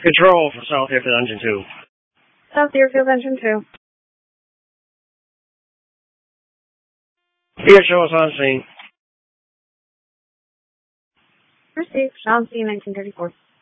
Control for South Airfield Engine 2. South Airfield Engine 2. Here, show us on scene. Received. Sean C. 1934.